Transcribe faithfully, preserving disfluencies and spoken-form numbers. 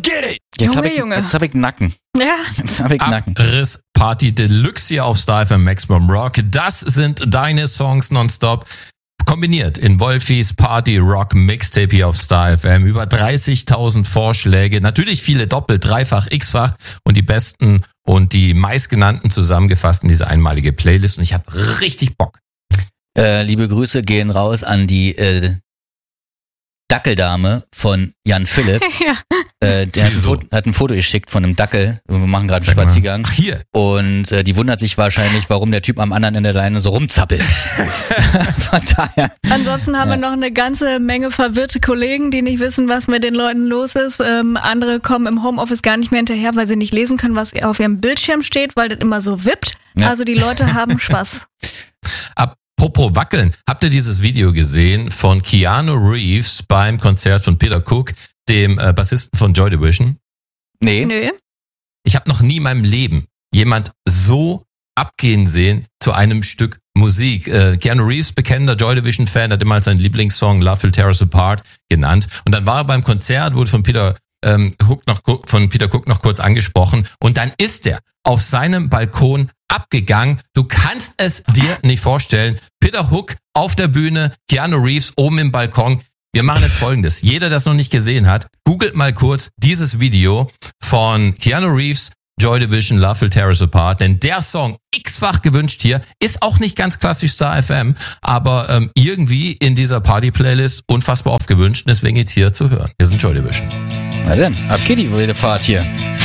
get it! Jetzt Junge, habe ich, Junge. jetzt hab ich Nacken. Ja. Jetzt habe ich Nacken. Abriss Party Deluxe hier auf Star F M Maximum Rock. Das sind deine Songs nonstop. Kombiniert in Wolfis Party Rock Mixtape hier auf Star F M. Über dreißigtausend Vorschläge. Natürlich viele doppelt, dreifach, x-fach. Und die besten und die meistgenannten zusammengefasst in diese einmalige Playlist. Und ich habe richtig Bock. Äh, liebe Grüße gehen raus an die äh, Dackeldame von Jan Philipp. Ja. Äh, der hat ein, Wieso? Foto, hat ein Foto geschickt von einem Dackel. Wir machen gerade einen Sag mal. Spaziergang. Ach, hier. Und äh, die wundert sich wahrscheinlich, warum der Typ am anderen Ende der Leine so rumzappelt. Von daher. Ansonsten haben wir noch eine ganze Menge verwirrte Kollegen, die nicht wissen, was mit den Leuten los ist. Ähm, andere kommen im Homeoffice gar nicht mehr hinterher, weil sie nicht lesen können, was auf ihrem Bildschirm steht, weil das immer so wippt. Ja. Also die Leute haben Spaß. Apropos Wackeln, habt ihr dieses Video gesehen von Keanu Reeves beim Konzert von Peter Cook, dem äh, Bassisten von Joy Division? Nee. Nö. Ich habe noch nie in meinem Leben jemand so abgehen sehen zu einem Stück Musik. Äh, Keanu Reeves, bekennender Joy Division Fan, hat immer seinen Lieblingssong Love Will Tear Us Apart genannt. Und dann war er beim Konzert, wurde von Peter ähm, Hook noch von Peter Cook noch kurz angesprochen. Und dann ist er auf seinem Balkon abgegangen. Du kannst es dir nicht vorstellen. Peter Hook auf der Bühne, Keanu Reeves oben im Balkon. Wir machen jetzt Folgendes. Jeder, der es noch nicht gesehen hat, googelt mal kurz dieses Video von Keanu Reeves, Joy Division, Love Will Tear Us Apart. Denn der Song, x-fach gewünscht hier, ist auch nicht ganz klassisch Star F M, aber ähm, irgendwie in dieser Party-Playlist unfassbar oft gewünscht. Deswegen jetzt hier zu hören. Wir sind Joy Division. Na denn, ab geht die wilde Fahrt hier.